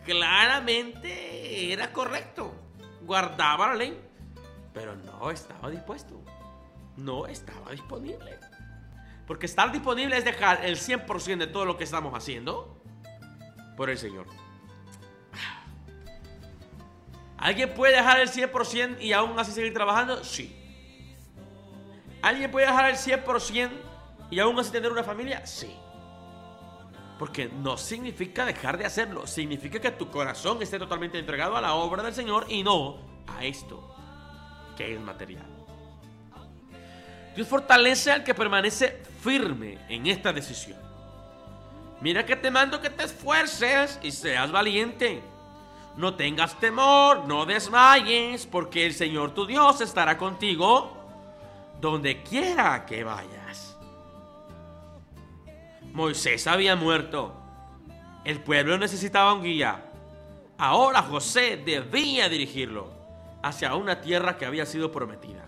claramente era correcto, guardaba la ley, pero no estaba dispuesto, no estaba disponible. Porque estar disponible es dejar el 100% de todo lo que estamos haciendo por el Señor. ¿Alguien puede dejar el 100% y aún así seguir trabajando? Sí. ¿Alguien puede dejar el 100% y aún así tener una familia? Sí. Porque no significa dejar de hacerlo, significa que tu corazón esté totalmente entregado a la obra del Señor y no a esto, que es material. Dios fortalece al que permanece firme en esta decisión. Mira que te mando que te esfuerces y seas valiente. No tengas temor, no desmayes, porque el Señor tu Dios estará contigo donde quiera que vayas. Moisés había muerto. El pueblo necesitaba un guía. Ahora José debía dirigirlo hacia una tierra que había sido prometida.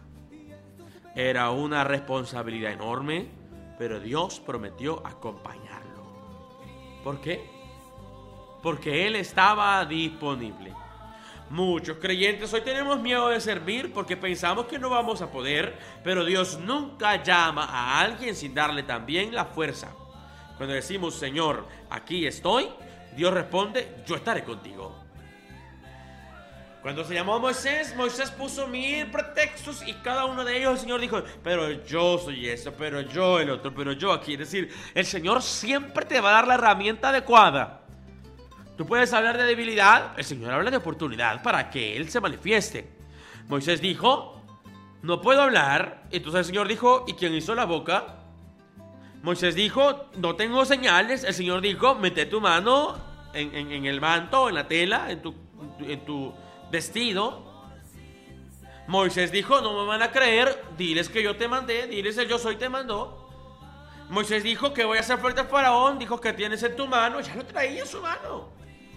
Era una responsabilidad enorme, pero Dios prometió acompañarlo. ¿Por qué? Porque Él estaba disponible. Muchos creyentes hoy tenemos miedo de servir porque pensamos que no vamos a poder, pero Dios nunca llama a alguien sin darle también la fuerza. Cuando decimos, Señor, aquí estoy, Dios responde, yo estaré contigo. Cuando se llamó a Moisés, Moisés puso 1000 pretextos y cada uno de ellos el Señor dijo, pero yo soy eso, pero yo el otro, pero yo aquí. Es decir, el Señor siempre te va a dar la herramienta adecuada. Tú puedes hablar de debilidad, el Señor habla de oportunidad para que Él se manifieste. Moisés dijo, no puedo hablar. Entonces el Señor dijo, ¿y quién hizo la boca? Moisés dijo, no tengo señales. El Señor dijo, mete tu mano en el manto, en la tela, en tu vestido. Moisés dijo, no me van a creer, diles que yo te mandé, diles el yo soy te mandó. Moisés dijo que voy a hacer frente al faraón, dijo que tienes en tu mano, ya lo traía en su mano.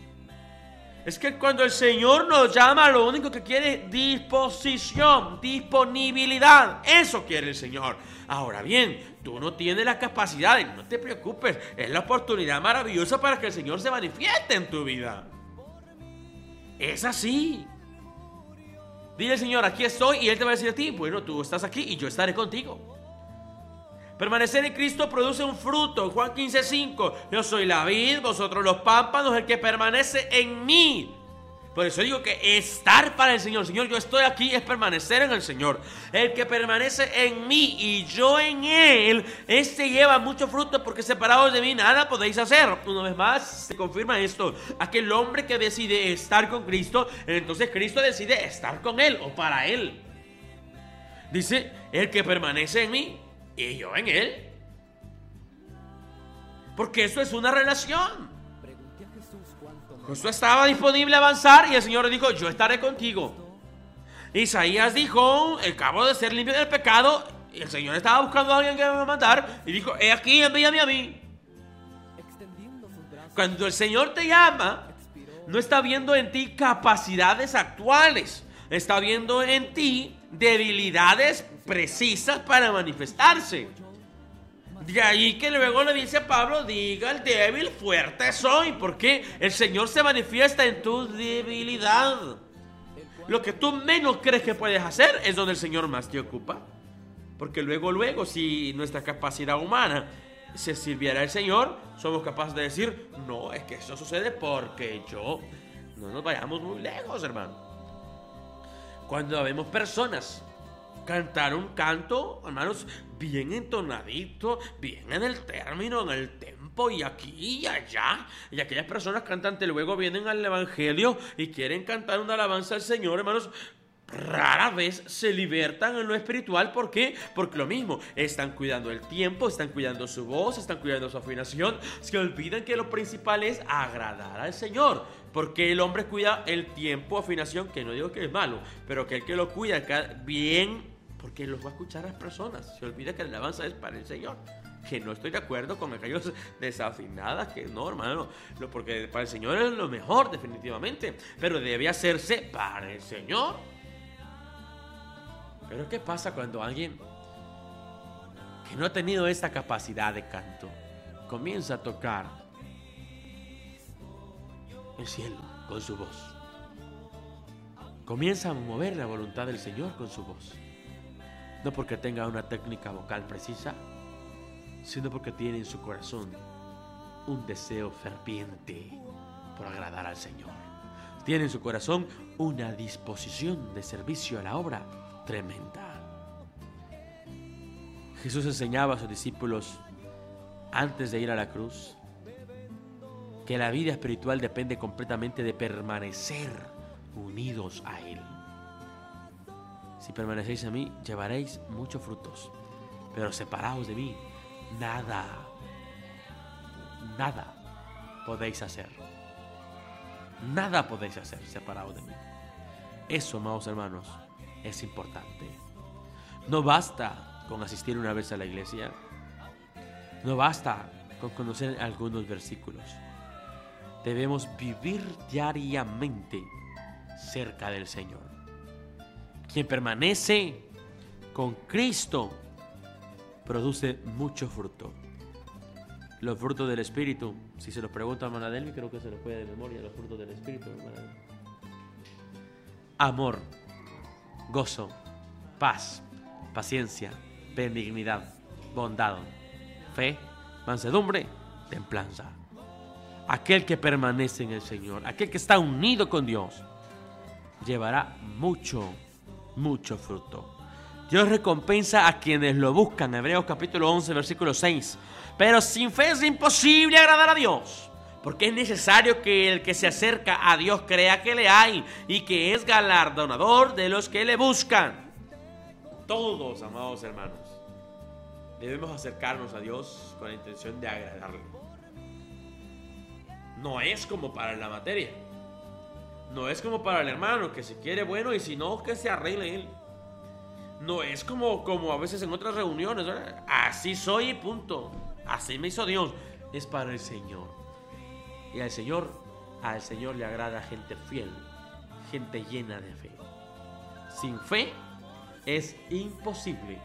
Es que cuando el Señor nos llama, lo único que quiere es disposición, disponibilidad. Eso quiere el Señor. Ahora bien, tú no tienes la capacidad, no te preocupes, es la oportunidad maravillosa para que el Señor se manifieste en tu vida. Es así. Dile al Señor, aquí estoy, y Él te va a decir a ti, bueno, tú estás aquí y yo estaré contigo. Permanecer en Cristo produce un fruto. Juan 15:5. Yo soy la vid, vosotros los pámpanos, el que permanece en mí. Por eso digo que estar para el Señor, Señor, yo estoy aquí, es permanecer en el Señor. El que permanece en mí y yo en Él, este lleva mucho fruto, porque separados de mí nada podéis hacer. Una vez más se confirma esto. Aquel hombre que decide estar con Cristo, entonces Cristo decide estar con Él o para Él. Dice, el que permanece en mí y yo en Él. Porque eso es una relación. Josué estaba disponible a avanzar y el Señor dijo, yo estaré contigo. Isaías dijo, acabo de ser limpio del pecado. Y el Señor estaba buscando a alguien que me va a mandar y dijo, he aquí, envíame a mí. Cuando el Señor te llama, no está viendo en ti capacidades actuales, está viendo en ti debilidades precisas para manifestarse. De ahí que luego le dice a Pablo, diga el débil, fuerte soy, porque el Señor se manifiesta en tu debilidad. Lo que tú menos crees que puedes hacer es donde el Señor más te ocupa. Porque luego, si nuestra capacidad humana se sirviera al Señor, somos capaces de decir, no, es que eso sucede porque yo. No nos vayamos muy lejos, hermano. Cuando vemos personas cantar un canto, hermanos, bien entonadito, bien en el término, en el tempo, y aquí y allá, y aquellas personas cantantes luego vienen al evangelio y quieren cantar una alabanza al Señor, hermanos, rara vez se libertan en lo espiritual. ¿Por qué? Porque lo mismo, están cuidando el tiempo, están cuidando su voz, están cuidando su afinación, se olvidan que lo principal es agradar al Señor. Porque el hombre cuida el tiempo, afinación, que no digo que es malo, pero que el que lo cuida bien, porque los va a escuchar a las personas. Se olvida que la alabanza es para el Señor. Que no estoy de acuerdo con aquellos desafinadas, que no, hermano, porque para el Señor es lo mejor, definitivamente, pero debe hacerse para el Señor. Pero ¿qué pasa cuando alguien que no ha tenido esta capacidad de canto comienza a tocar el cielo con su voz. Comienza a mover la voluntad del Señor con su voz. No porque tenga una técnica vocal precisa, sino porque tiene en su corazón un deseo ferviente por agradar al Señor. Tiene en su corazón una disposición de servicio a la obra tremenda. Jesús enseñaba a sus discípulos antes de ir a la cruz que la vida espiritual depende completamente de permanecer unidos a Él. Si permanecéis en mí, llevaréis muchos frutos, pero separados de mí, nada podéis hacer. Nada podéis hacer separados de mí. Eso, amados hermanos, es importante. No basta con asistir una vez a la iglesia. No basta con conocer algunos versículos. Debemos vivir diariamente cerca del Señor. Quien permanece con Cristo produce mucho fruto. Los frutos del Espíritu, si se los pregunta a hermana Delmi, creo que se los puede de memoria, los frutos del Espíritu, hermana Delmi. Amor, gozo, paz, paciencia, benignidad, bondad, fe, mansedumbre, templanza. Aquel que permanece en el Señor, aquel que está unido con Dios, llevará mucho fruto. Dios recompensa a quienes lo buscan. Hebreos capítulo 11, versículo 6. Pero sin fe es imposible agradar a Dios, porque es necesario que el que se acerca a Dios crea que le hay y que es galardonador de los que le buscan. Todos, amados hermanos, debemos acercarnos a Dios con la intención de agradarle. No es como para la materia. No es como para el hermano, que si quiere bueno y si no, que se arregle él. No es como a veces en otras reuniones, ¿verdad? Así soy y punto. Así me hizo Dios. Es para el Señor. Y al Señor le agrada gente fiel, gente llena de fe. Sin fe es imposible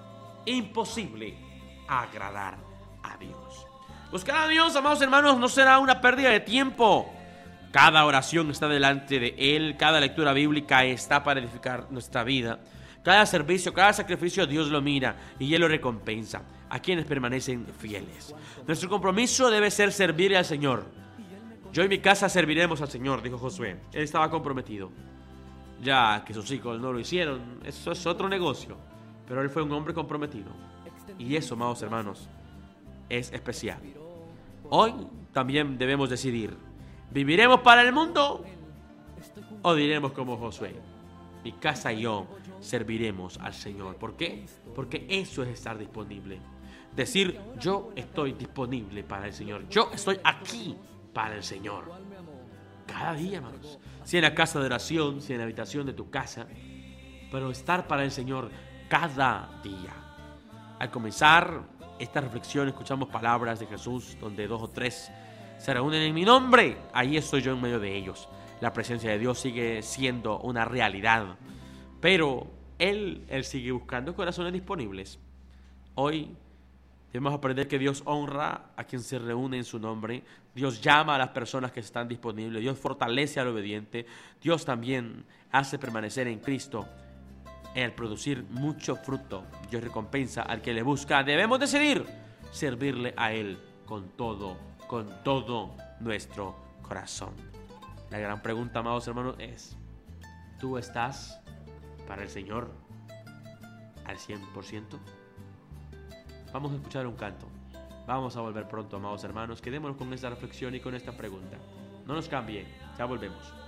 agradar a Dios. Buscar a Dios, amados hermanos, no será una pérdida de tiempo. Cada oración está delante de Él, cada lectura bíblica está para edificar nuestra vida. Cada servicio, cada sacrificio, Dios lo mira y Él lo recompensa a quienes permanecen fieles. Nuestro compromiso debe ser servir al Señor. Yo y mi casa serviremos al Señor, dijo Josué. Él estaba comprometido. Ya que sus hijos no lo hicieron, eso es otro negocio. Pero él fue un hombre comprometido. Y eso, amados hermanos, es especial. Hoy también debemos decidir: ¿viviremos para el mundo o diremos como Josué? Mi casa y yo serviremos al Señor. ¿Por qué? Porque eso es estar disponible. Decir: yo estoy disponible para el Señor. Yo estoy aquí para el Señor. Cada día, hermanos. Si en la casa de oración, si en la habitación de tu casa, pero estar para el Señor cada día. Al comenzar esta reflexión escuchamos palabras de Jesús donde 2 o 3 se reúnen en mi nombre, ahí estoy yo en medio de ellos. La presencia de Dios sigue siendo una realidad, pero Él sigue buscando corazones disponibles. Hoy debemos aprender que Dios honra a quien se reúne en su nombre. Dios llama a las personas que están disponibles. Dios fortalece al obediente. Dios también hace permanecer en Cristo el producir mucho fruto. Dios recompensa al que le busca. Debemos decidir servirle a Él con todo nuestro corazón. La gran pregunta, amados hermanos, es: ¿tú estás para el Señor al 100%? Vamos a escuchar un canto. Vamos a volver pronto, amados hermanos. Quedémonos con esta reflexión y con esta pregunta. No nos cambien, ya volvemos.